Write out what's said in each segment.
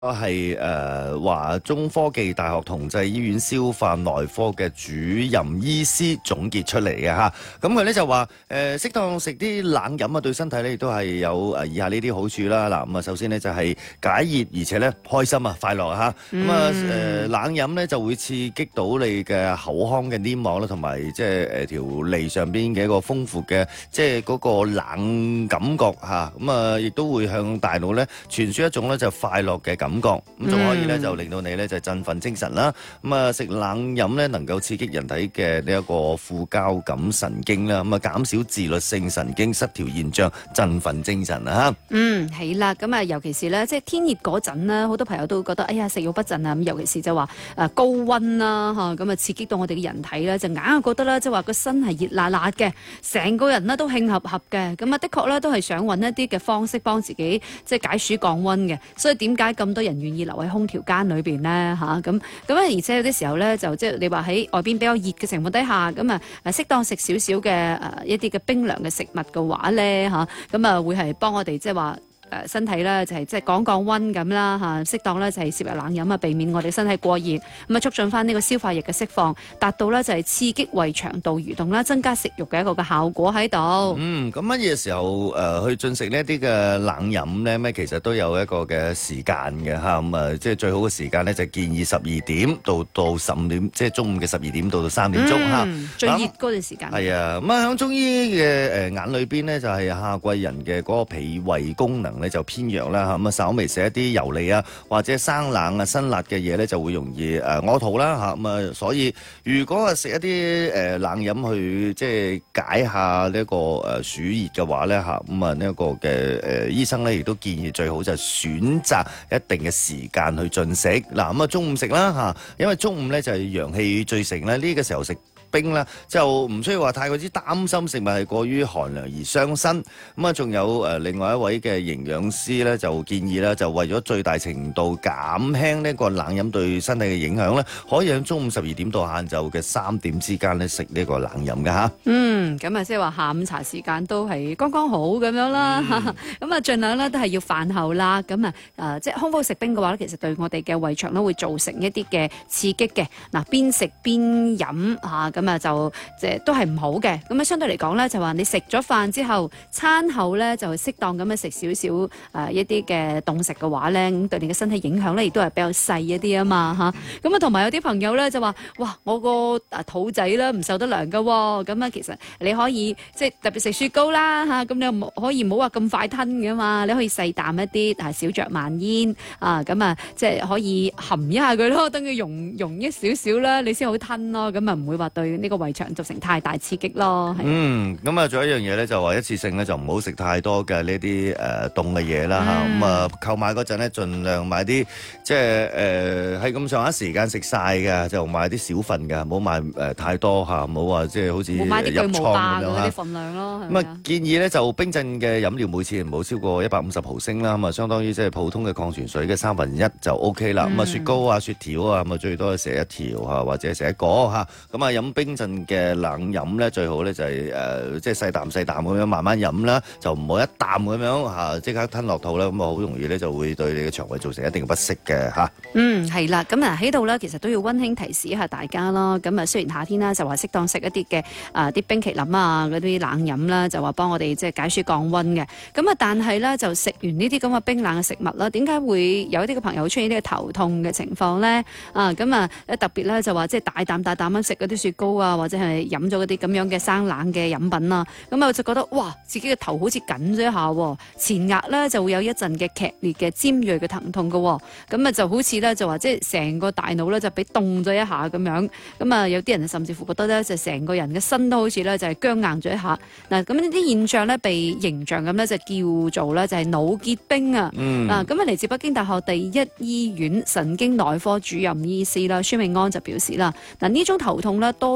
係華中科技大學同濟醫院消化內科嘅主任醫師總結出嚟嘅嚇。咁佢咧就話適當食啲冷飲啊，對身體咧亦都係有以下呢啲好處啦。嗱咁啊，首先呢，就係解熱，而且咧開心啊，快樂嚇。咁啊冷飲咧就會刺激到你嘅口腔嘅黏膜啦，同埋即係條脷上邊嘅一個豐富嘅即係嗰個冷感覺嚇。咁啊亦都會向大腦咧傳輸一種咧就快樂嘅感覺，咁仲可以咧就令到你咧就振奮精神啦。咁啊食冷飲咧能夠刺激人體嘅呢一個副交感神經啦，咁啊減少自律性神經失調現象，振奮精神啊。 係啦，咁啊尤其是咧即係天熱嗰陣啦，好多朋友都會覺得哎呀食慾不振啊。咁尤其是就話高溫啦嚇，咁啊刺激到我哋嘅人體咧就硬係覺得咧即係話個身係熱辣辣嘅，成個人咧都興合合嘅。咁啊的確咧都係想揾一啲嘅方式幫自己即係解暑降溫嘅。所以點解咁多人願意留喺空調間裏邊咧嚇？咁而且有啲時候咧就即係你話喺外邊比較熱嘅情況底下，咁啊適當食少少嘅一啲嘅冰涼嘅食物嘅話咧嚇，咁啊會係幫我哋即係話身體咧就係即係降溫咁啦嚇，適當咧就係攝入冷飲啊，避免我哋身體過熱，咁啊促進翻呢個消化液嘅釋放，達到咧就係刺激胃腸道蠕動啦，增加食慾嘅一個嘅效果喺度。 咁乜嘢時候去進食呢一啲嘅冷飲咧？咩其實都有一個嘅時間嘅嚇，咁啊即係最好嘅時間咧就建議12點到15點，即係中午嘅12點到3點鐘嚇， 最熱嗰段時間。 係啊，咁啊喺中醫嘅眼裏邊咧就係夏季人嘅嗰個脾胃功能咧就偏弱啦嚇，咁啊稍微食一啲油膩啊或者生冷啊辛辣嘅嘢咧就會容易屙肚啦嚇，咁啊所以如果係食一啲冷飲去即係解下呢一個暑熱嘅話咧嚇，咁啊呢一個嘅醫生咧亦都建議最好就係選擇一定嘅時間去進食。嗱咁啊中午食啦嚇，因為中午咧就係陽氣最盛咧，呢個時候食冰啦，就唔需要話太過之擔心食物係過於寒涼而傷身。咁啊，仲有另外一位嘅營養師咧，就建議咧，就為咗最大程度減輕呢個冷飲對身體嘅影響咧，可以喺中午12點到晏晝嘅3點之間咧食呢個冷飲㗎嚇。 咁啊，即係話下午茶時間都係剛剛好咁樣啦。咁啊，盡量咧都係要飯後啦。咁啊，即係空腹食冰嘅話咧，其實對我哋嘅胃腸咧會造成一啲嘅刺激嘅。嗱，邊食邊飲嚇。咁啊就即係都係唔好嘅。咁啊相對嚟講咧，就話你食咗飯之後，餐後咧就適當咁樣食少少一啲嘅凍食嘅話咧，咁對你嘅身體影響咧亦都係比較細一啲啊嘛嚇。咁啊同埋有啲朋友咧就話：哇，我個肚仔咧唔受得涼㗎喎。咁啊其實你可以即係特別食雪糕啦嚇，咁你可以唔好話咁快吞㗎嘛，你可以細啖一啲，小酌慢咽咁啊即係可以含一下佢咯，等佢溶一少少啦，你先好吞咯，咁啊唔會話對呢個胃腸造成太大刺激咯。 咁啊，仲有一樣嘢咧，就話一次性咧就唔好食太多嘅呢啲凍嘅嘢啦嚇。咁啊，購買嗰陣咧，盡量買啲即係係咁上下時間食晒嘅，就買啲小份嘅，唔好買太多嚇，唔好話即係好似入買啲巨無霸倉咁樣嗰啲份量咯。 咁啊，建議咧就冰鎮嘅飲料每次唔好超過150毫升啦，咁啊相當於即係普通嘅礦泉水嘅1/3就 OK 啦。咁啊雪糕啊雪條啊，咁啊最多食一條嚇，或者食一個嚇。咁啊飲冰鎮嘅冷飲咧，最好咧就係即係細啖細啖咁樣慢慢飲啦，就唔好一啖咁樣嚇即刻吞落肚啦，咁啊好容易咧就會對你嘅腸胃造成一定嘅不適嘅嚇。 係啦，咁啊喺度咧，其實都要溫馨提示一下大家啦。咁啊雖然夏天啦，就話適當食一啲嘅啲冰淇淋啊嗰啲冷飲啦，就話幫我哋即係解暑降溫嘅。咁啊但係咧就食完呢啲咁嘅冰冷嘅食物啦，點解會有一啲嘅朋友出現呢個頭痛嘅情況咧？咁啊特別咧就話即係大啖咁食嗰啲雪糕啊，或者係飲咗嗰啲咁樣嘅生冷嘅飲品啊，咁啊我就覺得哇，自己嘅頭好似緊咗一下，前額咧就會有一陣嘅劇烈嘅尖銳嘅疼痛嘅，咁啊就好似咧就話即係成個大腦咧就俾凍咗一下咁樣，咁啊有啲人甚至乎覺得咧就成個人嘅身都好似咧就係僵硬咗一下。嗱，咁呢啲現象咧被形象咁咧就叫做咧就係腦結冰啊。咁啊嚟自北京大學第一醫院神經內科主任醫師啦，孫永安就表示啦，嗱呢種頭痛咧多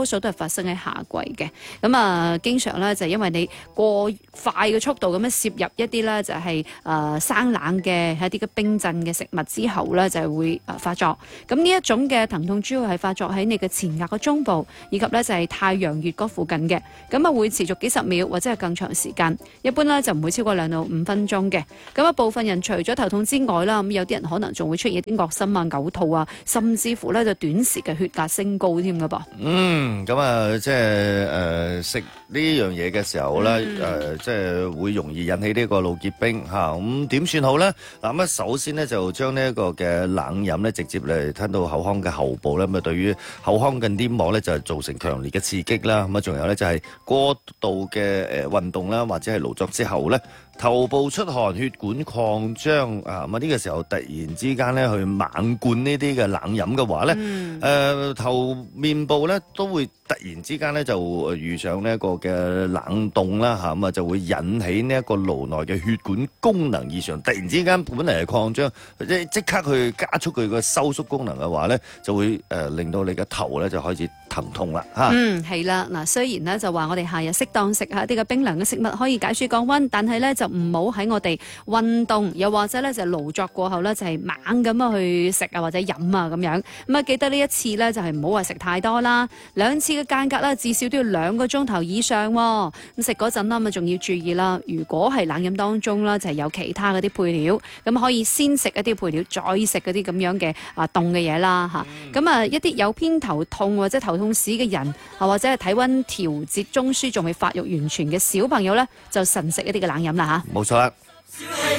多數都係發生喺夏季嘅。咁啊，經常咧就因為你過快嘅速度咁樣攝入一啲咧就係生冷嘅一啲嘅冰鎮嘅食物之後咧就係會發作。咁呢一種嘅疼痛主要係發作喺你嘅前額嘅中部，以及咧就係太陽穴嗰附近嘅。咁啊會持續幾十秒或者係更長時間，一般咧就唔會超過2到5分鐘嘅。咁啊部分人除咗頭痛之外啦，咁有啲人可能仲會出現啲惡心啊、嘔吐啊，甚至乎咧就短時嘅血壓升高添噶噃。 咁啊，即係食呢樣嘢嘅時候咧，即係會容易引起呢個腦結冰嚇。咁點算好咧？嗱，咁首先咧就將呢一個嘅冷飲咧直接嚟吞到口腔嘅後部咧，咁啊對於口腔嘅黏膜咧就係造成強烈嘅刺激啦。咁啊仲有咧就係過度嘅運動啦，或者係勞作之後咧，頭部出汗、血管擴張啊，咁啊呢個時候突然之間咧去猛灌呢啲嘅冷飲嘅話咧，頭面部咧都會突然之間咧就遇上呢一個嘅冷凍啦嚇，咁啊就會引起呢一個顱內嘅血管功能異常，突然之間本嚟係擴張，即刻去加速佢個收縮功能嘅話咧，就會令到你嘅頭咧就開始疼痛啦嚇。 係啦，嗱雖然咧就話我哋夏日適當食下啲嘅冰涼嘅食物可以解暑降溫，但係咧就唔好喺我哋運動又或者咧就勞作過後咧就係猛咁樣去食啊或者飲啊咁樣。咁啊記得呢一次咧就係唔好話食太多啦，2次嘅間隔咧至少都要2個鐘頭以上喎。咁食嗰陣啦，咁啊仲要注意啦，如果係冷飲當中啦就係有其他嗰啲配料，咁可以先食一啲配料，再食嗰啲咁樣嘅凍嘅嘢啦嚇。咁啊一啲有偏頭痛或者頭痛史嘅人，或者係體溫調節中樞仲未發育完全嘅小朋友咧，就慎食一啲嘅冷飲啦嚇。 冇錯啦。